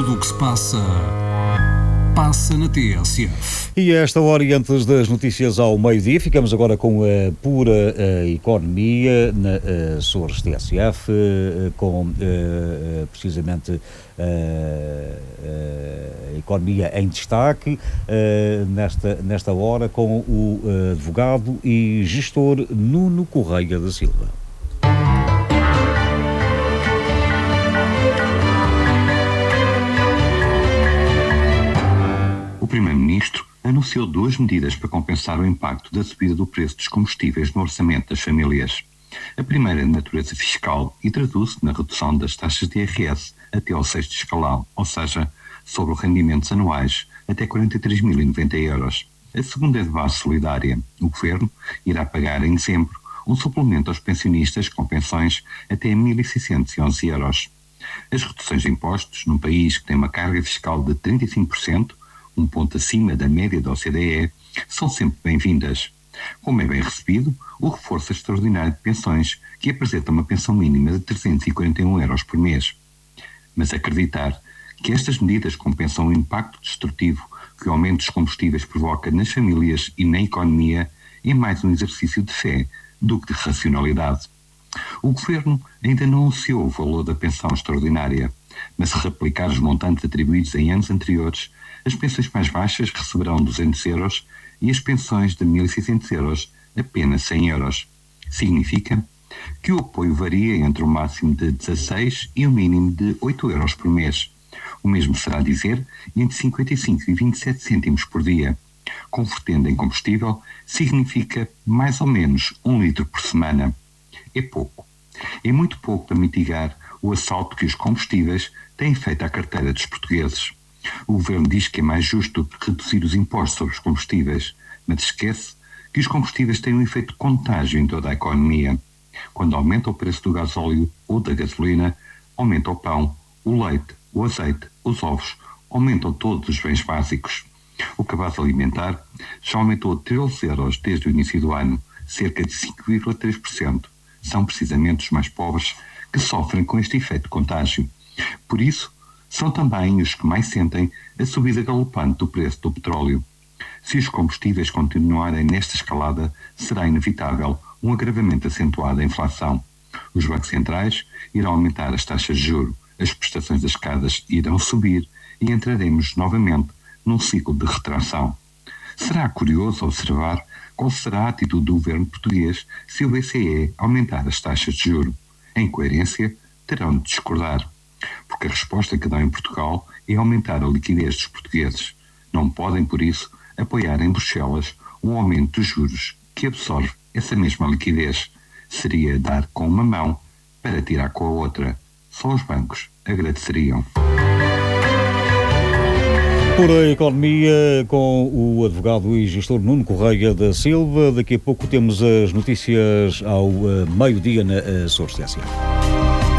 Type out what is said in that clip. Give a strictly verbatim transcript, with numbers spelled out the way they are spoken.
Tudo o que se passa, passa na T S F. E a esta hora, e antes das notícias ao meio-dia, ficamos agora com a pura a economia na a Açores T S F, a, com a, precisamente a, a economia em destaque, a, nesta, nesta hora com o advogado e gestor Nuno Correia da Silva. O Primeiro-Ministro anunciou duas medidas para compensar o impacto da subida do preço dos combustíveis no orçamento das famílias. A primeira é de natureza fiscal e traduz-se na redução das taxas de I R S até ao sexto escalão, ou seja, sobre rendimentos anuais até quarenta e três mil e noventa euros. A segunda é de base solidária. O Governo irá pagar em dezembro um suplemento aos pensionistas com pensões até mil e seiscentos e onze euros. As reduções de impostos, num país que tem uma carga fiscal de trinta e cinco por cento, um ponto acima da média da O C D E, são sempre bem-vindas. Como é bem recebido, o reforço extraordinário de pensões, que apresenta uma pensão mínima de trezentos e quarenta e um euros por mês. Mas acreditar que estas medidas compensam o impacto destrutivo que o aumento dos combustíveis provoca nas famílias e na economia é mais um exercício de fé do que de racionalidade. O Governo ainda não anunciou o valor da pensão extraordinária, mas se replicar os montantes atribuídos em anos anteriores, as pensões mais baixas receberão duzentos euros e as pensões de mil e seiscentos euros apenas cem euros. Significa que o apoio varia entre o máximo de dezasseis e o mínimo de oito euros por mês. O mesmo será dizer entre cinquenta e cinco e vinte e sete cêntimos por dia. Convertendo em combustível, significa mais ou menos um litro por semana. É pouco. É muito pouco para mitigar o assalto que os combustíveis têm feito à carteira dos portugueses. O Governo diz que é mais justo reduzir os impostos sobre os combustíveis, mas esquece que os combustíveis têm um efeito de contágio em toda a economia. Quando aumenta o preço do gasóleo ou da gasolina, aumenta o pão, o leite, o azeite, os ovos, aumentam todos os bens básicos. O cabaz alimentar já aumentou treze euros desde o início do ano, cerca de cinco vírgula três por cento. São precisamente os mais pobres que sofrem com este efeito de contágio. Por isso, são também os que mais sentem a subida galopante do preço do petróleo. Se os combustíveis continuarem nesta escalada, será inevitável um agravamento acentuado da inflação. Os bancos centrais irão aumentar as taxas de juros, as prestações das casas irão subir e entraremos novamente num ciclo de retração. Será curioso observar qual será a atitude do governo português se o B C E aumentar as taxas de juros. Em coerência, terão de discordar. Porque a resposta que dão em Portugal é aumentar a liquidez dos portugueses. Não podem, por isso, apoiar em Bruxelas um aumento dos juros que absorve essa mesma liquidez. Seria dar com uma mão para tirar com a outra. Só os bancos agradeceriam. Por a economia, com o advogado e gestor Nuno Correia da Silva. Daqui a pouco temos as notícias ao meio-dia na Açores T S F.